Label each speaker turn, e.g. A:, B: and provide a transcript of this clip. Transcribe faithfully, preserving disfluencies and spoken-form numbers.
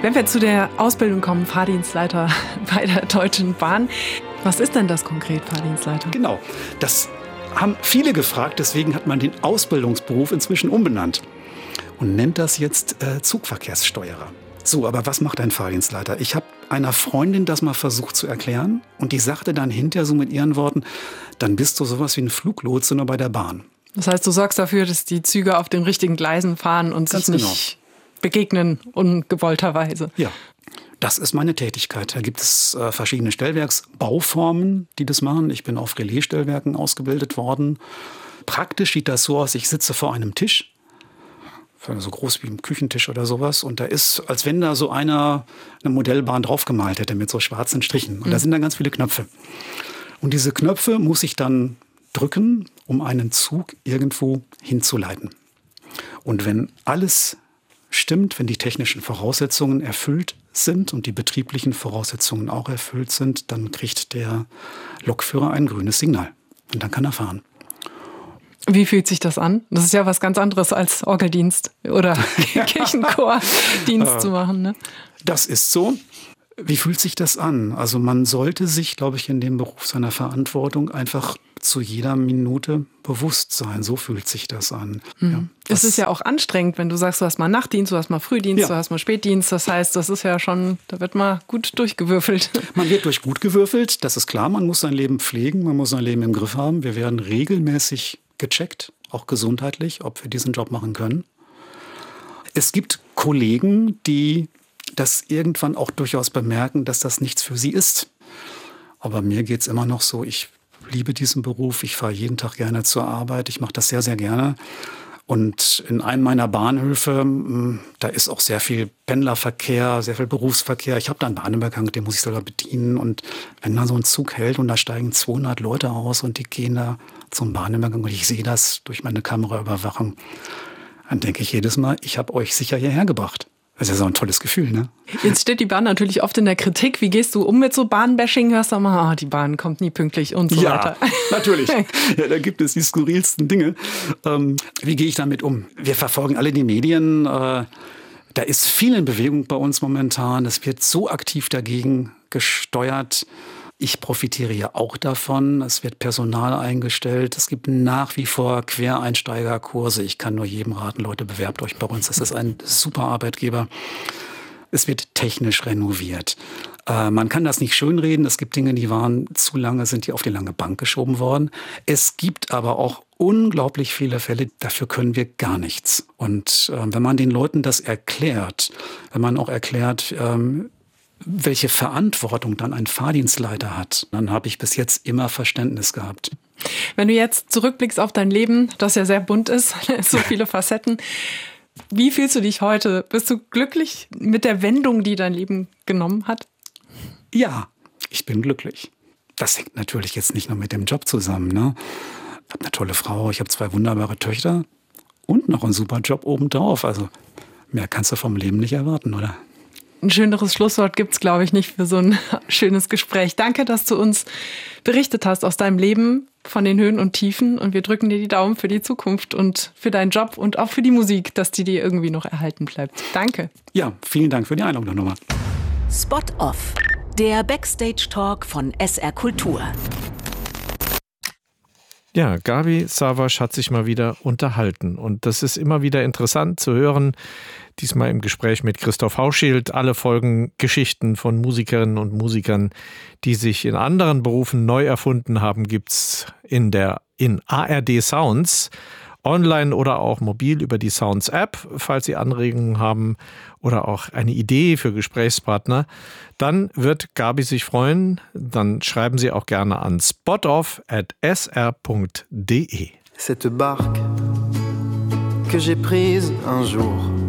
A: Wenn wir zu der Ausbildung kommen, Fahrdienstleiter bei der Deutschen Bahn, was ist denn das konkret, Fahrdienstleiter?
B: Genau, das haben viele gefragt, deswegen hat man den Ausbildungsberuf inzwischen umbenannt und nennt das jetzt äh, Zugverkehrssteuerer. So, aber was macht ein Fahrdienstleiter? Ich habe einer Freundin das mal versucht zu erklären und die sagte dann hinterher so mit ihren Worten, dann bist du sowas wie ein Fluglotse nur bei der Bahn.
A: Das heißt, du sorgst dafür, dass die Züge auf den richtigen Gleisen fahren und
B: Ganz
A: sich nicht
B: genau.
A: begegnen ungewollterweise.
B: Ja, das ist meine Tätigkeit. Da gibt es äh, verschiedene Stellwerksbauformen, die das machen. Ich bin auf Relaisstellwerken ausgebildet worden. Praktisch sieht das so aus, ich sitze vor einem Tisch, so groß wie ein Küchentisch oder sowas. Und da ist, als wenn da so einer eine Modellbahn draufgemalt hätte mit so schwarzen Strichen. Und mhm. da sind dann ganz viele Knöpfe. Und diese Knöpfe muss ich dann drücken, um einen Zug irgendwo hinzuleiten. Und wenn alles stimmt, wenn die technischen Voraussetzungen erfüllt sind und die betrieblichen Voraussetzungen auch erfüllt sind, dann kriegt der Lokführer ein grünes Signal. Und dann kann er fahren.
A: Wie fühlt sich das an? Das ist ja was ganz anderes als Orgeldienst oder Kirchenchordienst zu machen, ne?
B: Das ist so. Wie fühlt sich das an? Also man sollte sich, glaube ich, in dem Beruf seiner Verantwortung einfach zu jeder Minute bewusst sein. So fühlt sich das an.
A: Mhm.
B: Ja,
A: es ist ja auch anstrengend, wenn du sagst, du hast mal Nachtdienst, du hast mal Frühdienst, ja. du hast mal Spätdienst. Das heißt, das ist ja schon, da wird mal gut durchgewürfelt.
B: Man wird durch gut gewürfelt, das ist klar. Man muss sein Leben pflegen, man muss sein Leben im Griff haben. Wir werden regelmäßig gecheckt, auch gesundheitlich, ob wir diesen Job machen können. Es gibt Kollegen, die das irgendwann auch durchaus bemerken, dass das nichts für sie ist. Aber mir geht es immer noch so, ich liebe diesen Beruf, ich fahre jeden Tag gerne zur Arbeit, ich mache das sehr, sehr gerne. Und in einem meiner Bahnhöfe, da ist auch sehr viel Pendlerverkehr, sehr viel Berufsverkehr. Ich habe da einen Bahnübergang, den muss ich selber bedienen. Und wenn da so ein Zug hält und da steigen zweihundert Leute aus und die gehen da zum Bahnübergang und ich sehe das durch meine Kameraüberwachung, dann denke ich jedes Mal, ich habe euch sicher hierher gebracht. Das ist ja so ein tolles Gefühl, ne?
A: Jetzt steht die Bahn natürlich oft in der Kritik. Wie gehst du um mit so Bahnbashing? Hörst du mal, oh, die Bahn kommt nie pünktlich und so
B: ja,
A: weiter.
B: Natürlich. Ja, da gibt es die skurrilsten Dinge. Ähm, wie gehe ich damit um? Wir verfolgen alle die Medien. Äh, da ist viel in Bewegung bei uns momentan. Es wird so aktiv dagegen gesteuert. Ich profitiere ja auch davon. Es wird Personal eingestellt. Es gibt nach wie vor Quereinsteigerkurse. Ich kann nur jedem raten, Leute, bewerbt euch bei uns. Das ist ein super Arbeitgeber. Es wird technisch renoviert. Äh, man kann das nicht schönreden. Es gibt Dinge, die waren zu lange, sind die auf die lange Bank geschoben worden. Es gibt aber auch unglaublich viele Fälle, dafür können wir gar nichts. Und äh, wenn man den Leuten das erklärt, wenn man auch erklärt, ähm, welche Verantwortung dann ein Fahrdienstleiter hat, dann habe ich bis jetzt immer Verständnis gehabt.
A: Wenn du jetzt zurückblickst auf dein Leben, das ja sehr bunt ist, so viele Facetten, wie fühlst du dich heute? Bist du glücklich mit der Wendung, die dein Leben genommen hat?
B: Ja, ich bin glücklich. Das hängt natürlich jetzt nicht nur mit dem Job zusammen, ne? Ich habe eine tolle Frau, ich habe zwei wunderbare Töchter und noch einen super Job obendrauf. Also mehr kannst du vom Leben nicht erwarten, oder?
A: Ein schöneres Schlusswort gibt es, glaube ich, nicht für so ein schönes Gespräch. Danke, dass du uns berichtet hast aus deinem Leben, von den Höhen und Tiefen. Und wir drücken dir die Daumen für die Zukunft und für deinen Job und auch für die Musik, dass die dir irgendwie noch erhalten bleibt. Danke.
B: Ja, vielen Dank für die Einladung nochmal.
C: Spot Off, der Backstage-Talk von S R Kultur.
D: Ja, Gabi Savasch hat sich mal wieder unterhalten. Und das ist immer wieder interessant zu hören. Diesmal im Gespräch mit Christoph Hauschild. Alle Folgen Geschichten von Musikerinnen und Musikern, die sich in anderen Berufen neu erfunden haben, gibt's in der in A R D Sounds. Online oder auch mobil über die Sounds-App, falls Sie Anregungen haben oder auch eine Idee für Gesprächspartner. Dann wird Gabi sich freuen. Dann schreiben Sie auch gerne an spotoff at s r punkt d e.
E: Cette barque que j'ai prise un jour